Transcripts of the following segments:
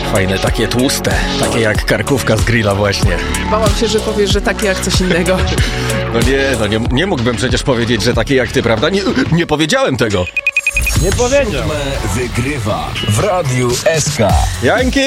Fajne, takie tłuste, takie jak karkówka z grilla właśnie. Bałam się, że powiesz, że takie jak coś innego. Nie mógłbym przecież powiedzieć, że takie jak ty, prawda? Nie powiedziałem tego. Nie powiedział. Wygrywa w Radiu SK. Janki!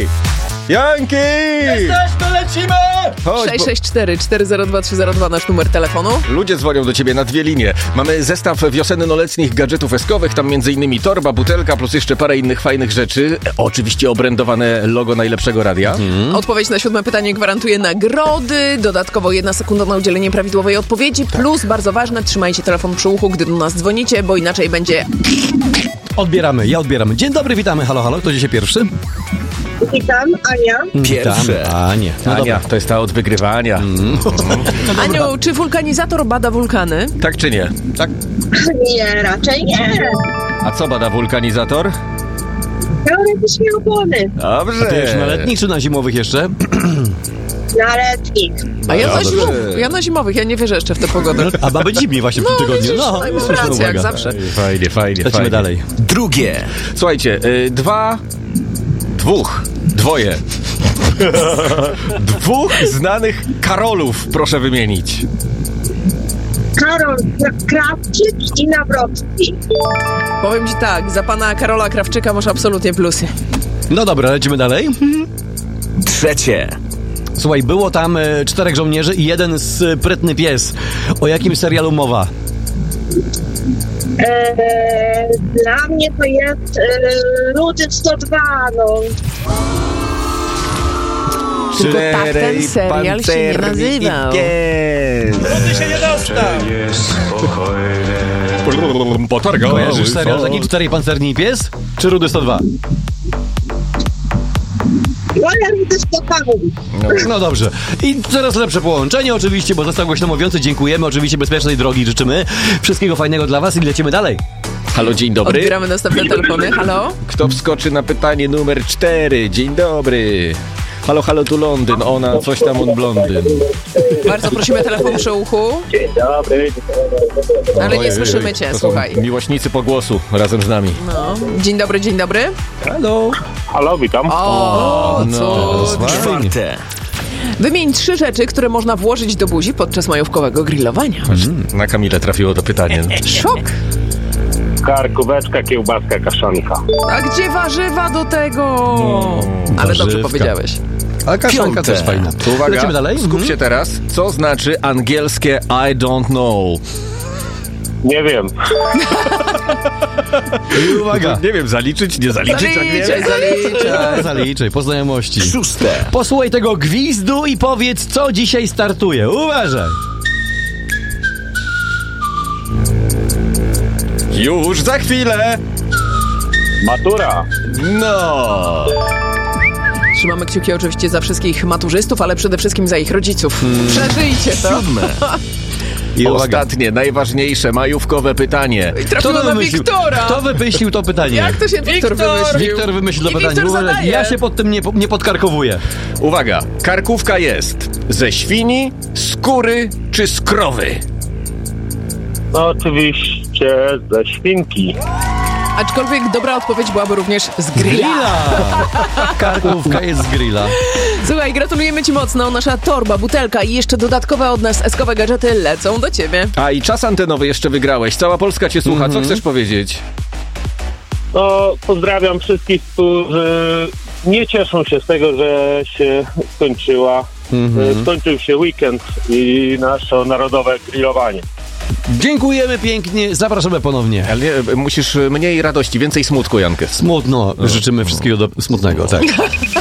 Jesteśmy, lecimy! 664-402-302 nasz numer telefonu. Ludzie dzwonią do ciebie na dwie linie. Mamy zestaw wiosenno-letnich gadżetów eskowych, tam m.in. torba, butelka, plus jeszcze parę innych fajnych rzeczy. Oczywiście obrędowane logo najlepszego radia. Odpowiedź na 7 pytanie gwarantuje nagrody. Dodatkowo 1 sekunda na udzielenie prawidłowej odpowiedzi. Plus, bardzo ważne, trzymajcie telefon przy uchu, gdy do nas dzwonicie, bo inaczej będzie... Ja odbieram. Dzień dobry, witamy. Halo, halo, kto dzisiaj pierwszy? Witam, Ania. Pierwsze. Ania. No Ania, dobra. to jest ta od wygrywania. Aniu, czy wulkanizator bada wulkany? Tak czy nie? Tak. Nie, raczej nie. A co bada wulkanizator? Teoretycznie opony. Dobrze. To już na letnich czy na zimowych jeszcze? Na letnich. A ja na Dobrze. zimowych. Ja na zimowych, ja nie wierzę jeszcze w tę pogodę. A ma być zimniej właśnie w tym tygodniu. widzisz, No, masz słuszna rację, jak uwaga. zawsze. Fajnie. Lecimy dalej. Drugie. Słuchajcie, dwoje. Dwóch znanych Karolów proszę wymienić. Karol Krawczyk i Nawrocki. Powiem ci tak, za pana Karola Krawczyka masz absolutnie plusy. No dobra, lecimy dalej. Trzecie. Słuchaj, było tam 4 żołnierzy i jeden sprytny pies. O jakim serialu mowa? Dla mnie to jest Rudy 102, no. Tylko tak ten serial się nie nazywał. Rudy się nie dostał! Kojarzysz serial taki 4 pancerni pies? Czy Rudy 102? Ja Rudy 102 mówi. No dobrze. I coraz lepsze połączenie oczywiście, bo został głośno mówiący. Dziękujemy. Oczywiście bezpiecznej drogi życzymy. Wszystkiego fajnego dla was i lecimy dalej. Halo, dzień dobry. Odbieramy następne telefony. Halo? Kto wskoczy na pytanie numer 4? Dzień dobry. Halo, tu Londyn. Ona, coś tam, on blondyn. Bardzo prosimy telefon przy uchu. Dzień dobry. Ale nie słyszymy cię, To są słuchaj. miłośnicy pogłosu razem z nami. No. Dzień dobry. Halo. Halo, witam. O, co? Czwarte. Wymień 3 rzeczy, które można włożyć do buzi podczas majówkowego grillowania. Na Kamilę trafiło to pytanie. Szok! Karkóweczka, kiełbaska, kaszanka. A gdzie warzywa do tego? Ale dobrze Warzywka. powiedziałeś. A kaszanka Piąte. też fajna. Uwaga, Lecimy dalej. skup się teraz. Co znaczy angielskie I don't know? Nie wiem. I uwaga. Nie wiem, zaliczyć, nie zaliczyć, jak nie wiem. Zaliczaj, po znajomości. Szóste. Posłuchaj tego gwizdu i powiedz, co dzisiaj startuje. Uważaj. Już za chwilę. Matura. No. Trzymamy kciuki oczywiście za wszystkich maturzystów, ale przede wszystkim za ich rodziców. Przeżyjcie to. Siódme. I uwaga. Ostatnie, najważniejsze, majówkowe pytanie. I trafiło na Wiktora. Kto wymyślił to pytanie? Jak to się Wiktor wymyślił? Wiktor wymyślił to I pytanie. Wiktor zadaje. Ja się pod tym nie podkarkowuję. Uwaga, karkówka jest ze świni, skóry czy z krowy? No oczywiście ze świnki. Aczkolwiek dobra odpowiedź byłaby również z grilla. Grilla! Karkówka jest z grilla. Słuchaj, gratulujemy ci mocno. Nasza torba, butelka i jeszcze dodatkowe od nas eskowe gadżety lecą do ciebie. A i czas antenowy jeszcze wygrałeś. Cała Polska cię słucha. Co chcesz powiedzieć? No, pozdrawiam wszystkich, którzy nie cieszą się z tego, że się skończył się weekend i nasze narodowe grillowanie. Dziękujemy pięknie, zapraszamy ponownie. Ale nie, musisz mniej radości, więcej smutku, Jankę. Smutno, życzymy wszystkiego smutnego, tak.